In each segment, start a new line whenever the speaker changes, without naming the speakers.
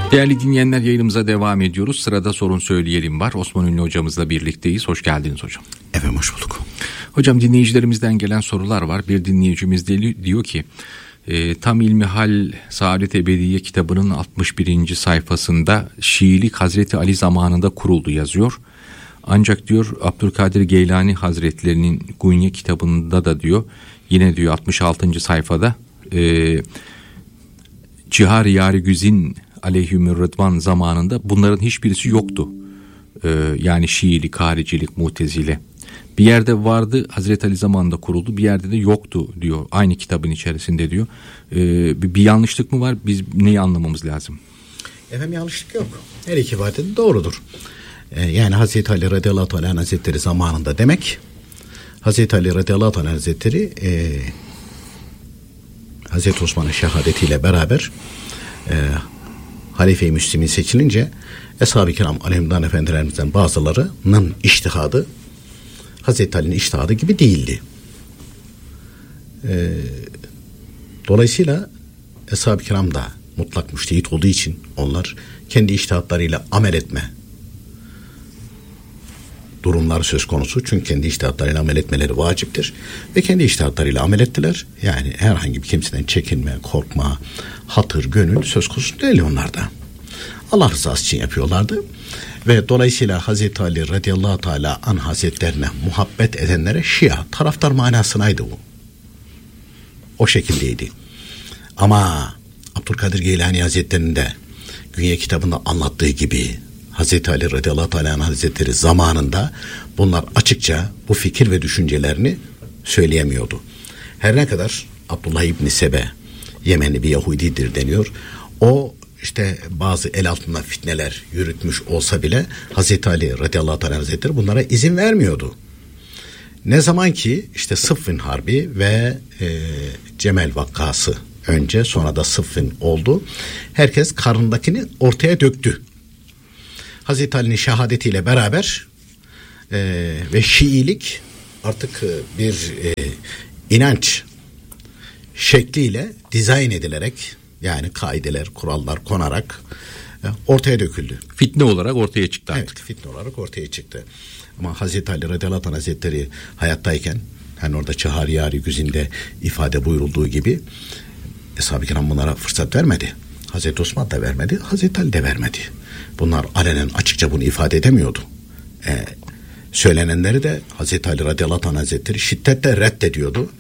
Değerli dinleyenler, yayınımıza devam ediyoruz. Sırada Sorun Söyleyelim var. Osman Ünlü hocamızla birlikteyiz. Hoş geldiniz hocam.
Efendim, hoş bulduk.
Hocam, dinleyicilerimizden gelen sorular var. Bir dinleyicimiz de diyor ki Tam İlmihal Saadet Ebediye kitabının 61. sayfasında Şiilik Hazreti Ali zamanında kuruldu yazıyor. Ancak diyor Abdülkadir Geylani Hazretlerinin Gunye kitabında da diyor, yine diyor 66. sayfada Cihar-ı Yâri Güzin aleyhümür rıdvan zamanında bunların hiçbirisi yoktu. Yani Şiilik, Haricilik, Mutezile. Bir yerde vardı, Hazreti Ali zamanında kuruldu, bir yerde de yoktu diyor. Aynı kitabın içerisinde diyor. Bir yanlışlık mı var? Biz neyi anlamamız lazım?
Efendim, yanlışlık yok. Her iki ifade de doğrudur. Yani Hazreti Ali radıyallahu anh hazretleri zamanında demek, Hazreti Ali radıyallahu anh hazretleri Hazreti Osman'ın şehadetiyle beraber Halife-i Müslim'in seçilince Eshab-ı Kiram aleyhimdan efendilerimizden bazılarının içtihadı Hazreti Ali'nin içtihadı gibi değildi. Dolayısıyla Eshab-ı Kiram da mutlak müştehit olduğu için onlar kendi içtihatlarıyla amel etme durumlar söz konusu. Çünkü kendi içtihatlarıyla amel etmeleri vaciptir. Ve kendi içtihatlarıyla amel ettiler. Yani herhangi bir kimseden çekinme, korkma, hatır, gönül söz konusu değil onlarda. Allah rızası için yapıyorlardı. Ve dolayısıyla Hazreti Ali radıyallahu teala anh hazretlerine muhabbet edenlere Şia, taraftar manasınaydı bu. O şekildeydi. Ama Abdülkadir Geylani Hazretleri'nin de Günye kitabında anlattığı gibi Hazreti Ali radıyallahu teala anh hazretleri zamanında bunlar açıkça bu fikir ve düşüncelerini söyleyemiyordu. Her ne kadar Abdullah İbni Sebe Yemenli bir Yahudidir deniyor. O işte bazı el altında fitneler yürütmüş olsa bile Hazreti Ali radıyallahu teala hazretleri bunlara izin vermiyordu. Ne zaman ki işte Sıffin Harbi ve Cemel vakası önce, sonra da Sıffin oldu. Herkes karnındakini ortaya döktü. Hazreti Ali'nin şehadetiyle beraber ve Şiilik artık bir inanç şekliyle dizayn edilerek, yani kaideler, kurallar konarak ortaya döküldü.
Fitne olarak ortaya çıktı artık.
Evet, fitne olarak ortaya çıktı. Ama Hazreti Ali radıyallahu anh hazretleri hayattayken, hani orada Cihar-ı Yâri Güzin'de ifade buyurulduğu gibi Eshab-ı Kiram bunlara fırsat vermedi. Hazreti Osman da vermedi, Hazreti Ali de vermedi. Bunlar alenen açıkça bunu ifade edemiyordu. Söylenenleri de Hazreti Ali radıyallahu anh hazretleri şiddetle reddediyordu.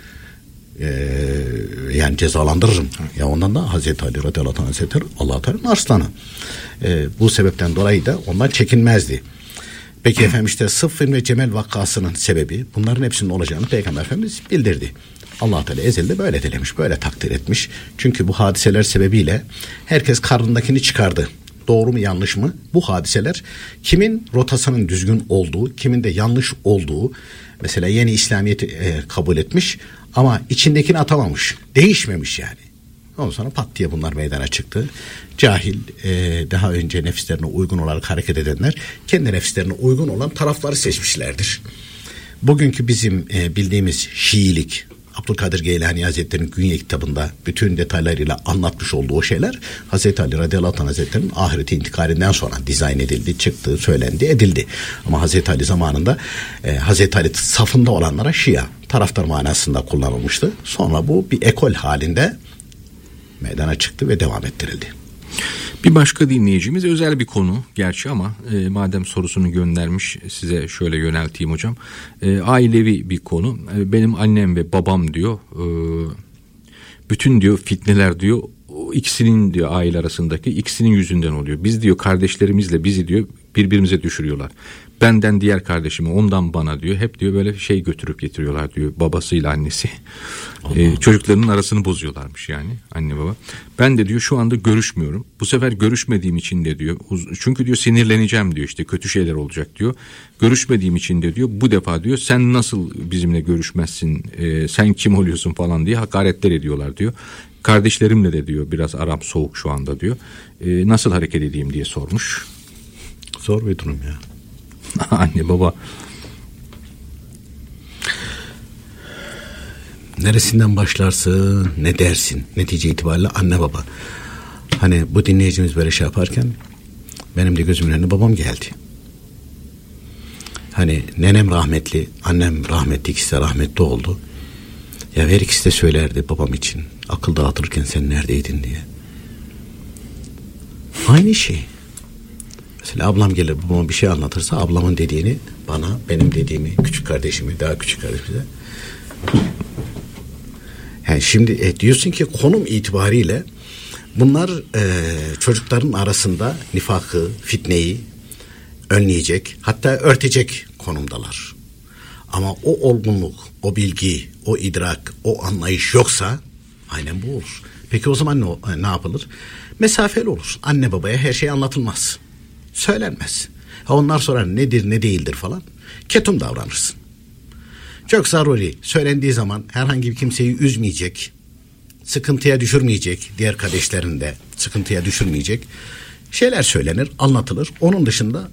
Yani cezalandırırım. Ya ondan da Hazreti Ali radıyallahu anh hazretleri Allah-u Teala'nın arslanı. Bu sebepten dolayı da ondan çekinmezdi. Peki efendim, işte Sıffin ve Cemel vakasının sebebi, bunların hepsinin olacağını Peygamber Efendimiz bildirdi. Allah Teala ezelde böyle dilemiş, böyle takdir etmiş. Çünkü bu hadiseler sebebiyle herkes karnındakini çıkardı. Doğru mu yanlış mı? Bu hadiseler kimin rotasının düzgün olduğu, kimin de yanlış olduğu, mesela yeni İslamiyet'i kabul etmiş ama içindekini atamamış, değişmemiş yani. Ondan sonra pat diye bunlar meydana çıktı. Cahil, daha önce nefislerine uygun olarak hareket edenler kendi nefislerine uygun olan tarafları seçmişlerdir. Bugünkü bizim bildiğimiz Şiilik, Abdülkadir Geylani Hazretleri'nin Günye kitabında bütün detaylarıyla anlatmış olduğu o şeyler Hazreti Ali radıyallahu anh hazretlerinin ahirete intikalinden sonra dizayn edildi, çıktı, söylendi, edildi. Ama Hazreti Ali zamanında Hazreti Ali safında olanlara Şia, taraftar manasında kullanılmıştı. Sonra bu bir ekol halinde meydana çıktı ve devam ettirildi.
Bir başka dinleyicimiz, özel bir konu gerçi ama madem sorusunu göndermiş, size şöyle yönelteyim hocam. Ailevi bir konu. Benim annem ve babam diyor, bütün diyor fitneler diyor ikisinin diyor aile arasındaki ikisinin yüzünden oluyor. Biz diyor kardeşlerimizle bizi diyor birbirimize düşürüyorlar. Benden diğer kardeşimi, ondan bana diyor. Hep diyor böyle şey götürüp getiriyorlar diyor, babasıyla annesi. Çocuklarının arasını bozuyorlarmış yani, anne baba. Ben de diyor şu anda görüşmüyorum. Bu sefer görüşmediğim için de diyor, çünkü diyor sinirleneceğim diyor, işte kötü şeyler olacak diyor. Görüşmediğim için de diyor bu defa diyor sen nasıl bizimle görüşmezsin, sen kim oluyorsun falan diye hakaretler ediyorlar diyor. Kardeşlerimle de diyor biraz aram soğuk şu anda diyor. Nasıl hareket edeyim diye sormuş.
Zor bir durum ya.
Anne baba.
Neresinden başlarsın, ne dersin? Netice itibariyle anne baba. Hani bu dinleyicimiz böyle şey yaparken benim de gözümün önüne babam geldi. Hani nenem rahmetli, annem rahmetli, ikisi de rahmetli oldu. Ya her ikisi de söylerdi babam için. Akıl dağıtırken sen neredeydin diye. Aynı şey. Mesela ablam gelir babama bir şey anlatırsa ablamın dediğini bana, benim dediğimi, küçük kardeşimi, daha küçük kardeşime. Yani şimdi diyorsun ki konum itibariyle bunlar çocukların arasında nifakı, fitneyi önleyecek, hatta örtecek konumdalar. Ama o olgunluk, o bilgi, o idrak, o anlayış yoksa aynen bu olur. Peki o zaman ne yapılır? Mesafeli olur. Anne babaya her şey anlatılmaz. Söylenmez. Onlar sorar nedir ne değildir falan. Ketum davranırsın. Çok zaruri. Söylendiği zaman herhangi bir kimseyi üzmeyecek, sıkıntıya düşürmeyecek, diğer kardeşlerini de sıkıntıya düşürmeyecek şeyler söylenir, anlatılır. Onun dışında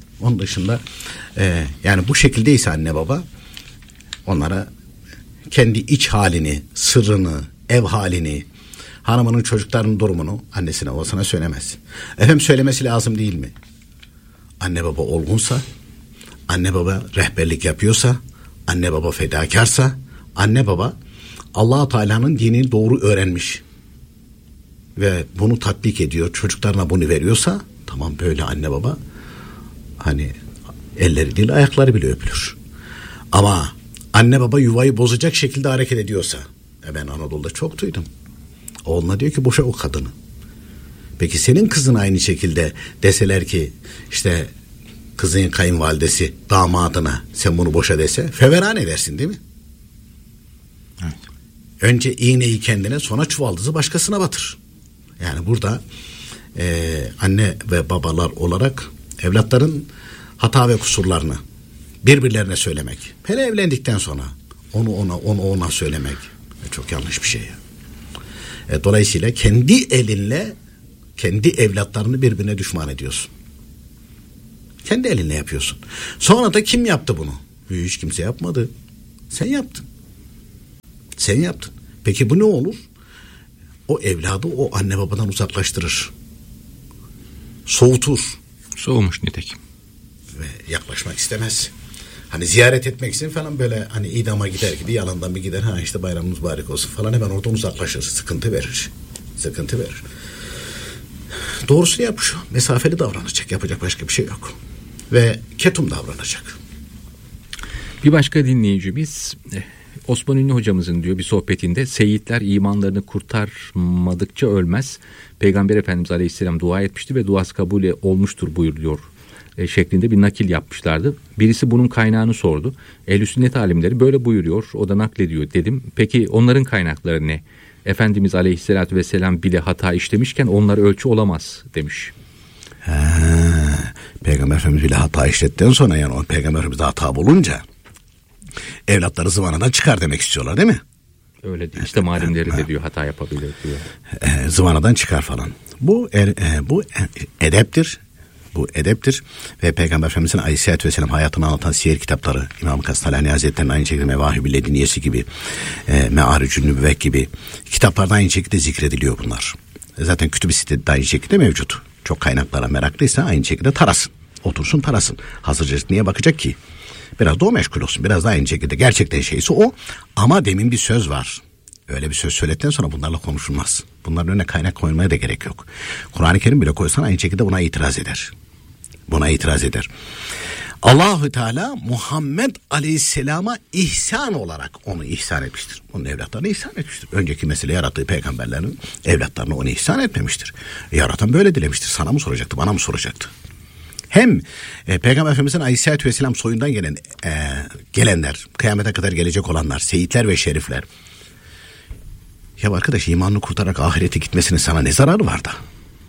yani bu şekildeyse anne baba onlara kendi iç halini, sırrını, ev halini, hanımının çocuklarının durumunu annesine babasına söylemez. Efendim söylemesi lazım değil mi? Anne baba olgunsa, anne baba rehberlik yapıyorsa, anne baba fedakarsa, anne baba Allah-u Teala'nın dinini doğru öğrenmiş ve bunu tatbik ediyor, çocuklarına bunu veriyorsa, tamam böyle anne baba hani elleri değil ayakları bile öpülür. Ama anne baba yuvayı bozacak şekilde hareket ediyorsa, ben Anadolu'da çok duydum. Oğluna diyor ki boşa o kadını. Peki senin kızın aynı şekilde deseler ki işte kızın kayınvalidesi damadına sen bunu boşa dese feveran edersin değil mi? Evet. Önce iğneyi kendine, sonra çuvaldızı başkasına batır. Yani burada anne ve babalar olarak evlatların hata ve kusurlarını birbirlerine söylemek, hele evlendikten sonra onu ona söylemek çok yanlış bir şey ya. Dolayısıyla kendi elinle kendi evlatlarını birbirine düşman ediyorsun. Kendi elinle yapıyorsun. Sonra da kim yaptı bunu? Hiç kimse yapmadı. Sen yaptın. Sen yaptın. Peki bu ne olur? O evladı o anne babadan uzaklaştırır. Soğutur.
Soğumuş nitekim.
Ve yaklaşmak istemez. Hani ziyaret etmek için falan böyle hani idama gider gibi yalandan bir gider. Ha işte bayramımız mübarek olsun falan, hemen oradan uzaklaşır. Sıkıntı verir. Doğrusunu yapmış o. Mesafeli davranacak. Yapacak başka bir şey yok. Ve ketum davranacak.
Bir başka dinleyicimiz Osman Ünlü hocamızın diyor bir sohbetinde seyitler imanlarını kurtarmadıkça ölmez. Peygamber Efendimiz Aleyhisselam dua etmişti ve duası kabul olmuştur buyuruyor şeklinde bir nakil yapmışlardı. Birisi bunun kaynağını sordu. Ehl-i Sünnet alimleri böyle buyuruyor, o da naklediyor dedim. Peki onların kaynakları ne? Efendimiz Aleyhisselatü Vesselam bile hata işlemişken onlar ölçü olamaz demiş.
Peygamber Efendimiz bile hata işlettikten sonra, yani o Peygamber Efendimiz'de hata bulunca evlatları zıvanadan çıkar demek istiyorlar değil mi?
Öyle değil. İşte malimleri de diyor hata yapabilir diyor.
Zıvanadan çıkar falan. Bu edeptir. Bu edeptir ve Peygamber Efendimiz'in Aleyhisselatü Vesselam hayatını anlatan siyer kitapları, İmam-ı Kastalani Hazretleri'nin aynı şekilde Mevahib-i Lediniyesi gibi, Me'aricün Nübüvvet gibi kitaplarda aynı şekilde zikrediliyor bunlar. Zaten Kütüb-i Sitte'de aynı şekilde mevcut. Çok kaynaklara meraklıysa aynı şekilde tarasın. Otursun tarasın. Hazırca niye bakacak ki? Biraz da o meşgul olsun. Biraz da aynı şekilde gerçekten şeyse o. Ama demin bir söz var. Öyle bir söz söyledikten sonra bunlarla konuşulmaz. Bunların önüne kaynak koymaya da gerek yok. Kur'an-ı Kerim bile koysan aynı şekilde buna itiraz eder. Allahu Teala Muhammed Aleyhisselam'a ihsan olarak onu ihsan etmiştir. Onun evlatlarına ihsan etmiştir. Önceki mesele yarattığı peygamberlerin evlatlarına onu ihsan etmemiştir. Yaratan böyle dilemiştir. Sana mı soracaktı, bana mı soracaktı? Hem Peygamber Efendimiz'in Aleyhisselatü Vesselam soyundan gelenler, kıyamete kadar gelecek olanlar, seyitler ve şerifler. Ya arkadaş, imanını kurtarak ahirete gitmesinin sana ne zararı var da?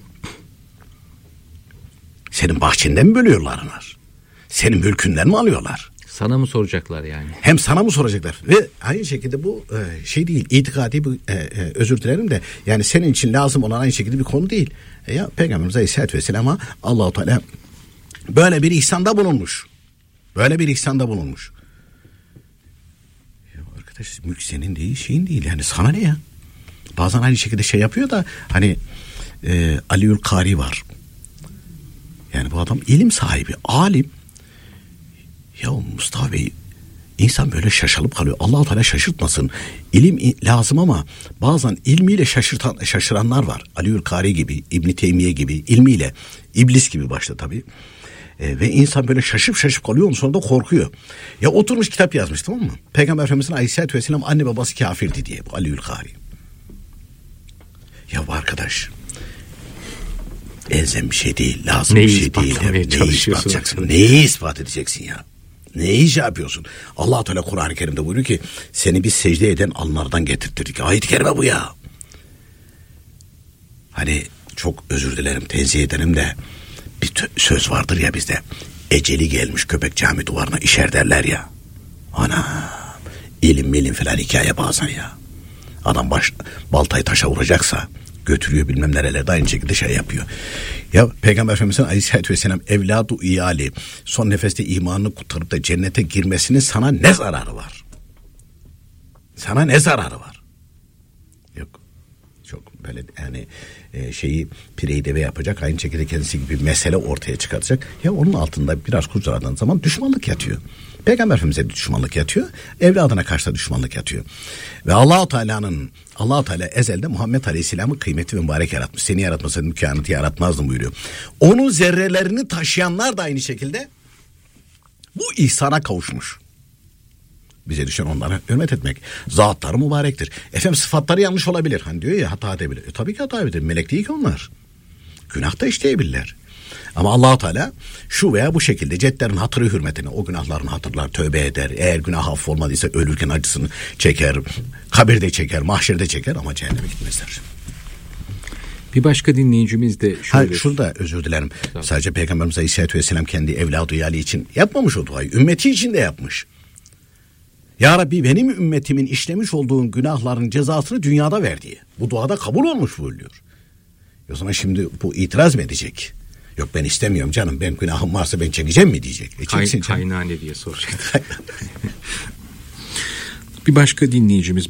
Senin bahçenden mi bölüyorlar onlar? Senin mülkünden mi alıyorlar?
Sana mı soracaklar yani?
Hem sana mı soracaklar? Ve aynı şekilde bu şey değil, itikadi bir özür dilerim de yani senin için lazım olan aynı şekilde bir konu değil. Ya Peygamberimiz Aleyhisselatü Vesselam'a Allah-u Teala böyle bir ihsanda bulunmuş. Ya arkadaş, mülk senin değil, şeyin değil. Yani sana ne ya? Bazen aynı şekilde şey yapıyor da hani Aliül Kari var. Yani bu adam ilim sahibi, alim. Ya Mustafa Bey, insan böyle şaşalıp kalıyor. Allah-u Teala şaşırtmasın. İlim lazım ama bazen ilmiyle şaşıranlar var. Aliül Kari gibi, İbn Teymiye gibi, ilmiyle, iblis gibi başta tabii. Ve insan böyle şaşıp kalıyor, sonra da korkuyor. Ya oturmuş kitap yazmış, tamam mı? Peygamber Efendimiz'in Aleyhisselatü Vesselam anne babası kafirdi diye, bu Aliül Kari. Ya bu arkadaş, elzem bir şey değil, lazım bir şey değil. Neyi ispatlayacaksın? Neyi ispat edeceksin ya? Neyi iş yapıyorsun? Allah Teala Kur'an-ı Kerim'de buyuruyor ki seni biz secde eden alnlardan getirttirdik. Ayet-i kerime bu ya. Hani çok özür dilerim, tenzih ederim de bir söz vardır ya bizde. Eceli gelmiş köpek cami duvarına işer derler ya. Ana, ilim falan hikaye bazen ya. Adam baltayı taşa vuracaksa götürüyor bilmem nerelerde, aynı şekilde şey yapıyor. Ya Peygamber Efendimiz'in Aleyhisselatü Vesselam evladu iyali son nefeste imanını kurtarıp da cennete girmesinin sana ne zararı var? Sana ne zararı var? Yok. Çok böyle yani şeyi pireyi deve yapacak, aynı şekilde kendisi gibi bir mesele ortaya çıkartacak. Ya onun altında biraz kurcaladığın zaman düşmanlık yatıyor. Peygamber Efendimiz'e düşmanlık yatıyor. Evladına karşı da düşmanlık yatıyor. Ve Allah-u Teala ezelde Muhammed Aleyhisselam'ı kıymeti ve mübarek yaratmış. Seni yaratmasaydım kainatı yaratmazdım buyuruyor. Onun zerrelerini taşıyanlar da aynı şekilde bu ihsana kavuşmuş. Bize düşen onlara hürmet etmek. Zatları mübarektir. Efendim sıfatları yanlış olabilir. Hani diyor ya, hata edebilir. Tabii ki hata edebilir. Melek değil ki onlar. Günah da işleyebilirler. Ama Allah-u Teala şu veya bu şekilde cedlerin hatırı hürmetine o günahlarını hatırlar, tövbe eder. Eğer günah affolmadıysa ölürken acısını çeker, kabirde çeker, mahşerde çeker ama cehenneme gitmezler.
Bir başka dinleyicimiz de şöyle...
Şurada özür dilerim. Tamam. Sadece Peygamberimiz Aleyhisselatü Vesselam kendi evladı iyali için yapmamış o duayı. Ümmeti için de yapmış. Ya Rabbi, benim ümmetimin işlemiş olduğun günahların cezasını dünyada ver diye. Bu duada kabul olmuş buyuruyor. O zaman şimdi bu itiraz mı edecek? Yok ben istemiyorum canım, ben günahım varsa ben çekeceğim mi diyecek.
Kaynağı ne diye soracak. Bir başka dinleyicimiz